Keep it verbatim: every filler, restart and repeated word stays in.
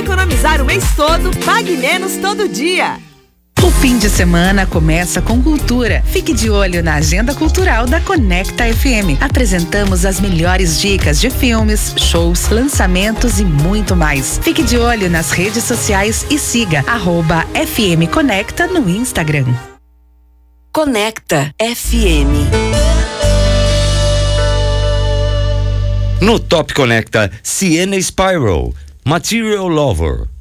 economizar o mês todo, pague menos todo dia. O fim de semana começa com cultura. Fique de olho na agenda cultural da Conecta F M. Apresentamos as melhores dicas de filmes, shows, lançamentos e muito mais. Fique de olho nas redes sociais e siga arroba F M Conecta no Instagram. Conecta F M. No Top Conecta, Siena Spiral, Material Lover.